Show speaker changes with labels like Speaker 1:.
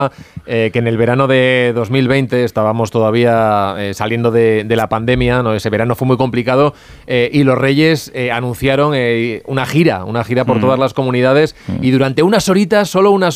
Speaker 1: que en el verano de 2020 estábamos todavía saliendo de la pandemia, ¿no? Ese verano fue muy complicado y los Reyes anunciaron una gira por todas las comunidades y durante unas horitas, solo unas